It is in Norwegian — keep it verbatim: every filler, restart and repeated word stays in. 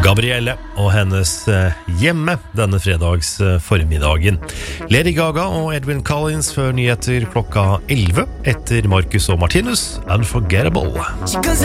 Gabrielle og hennes hjemme denne fredags formiddagen. Lady Gaga og Edwin Collins før nyheter klokka elleve etter Marcus og Martinus, Unforgettable.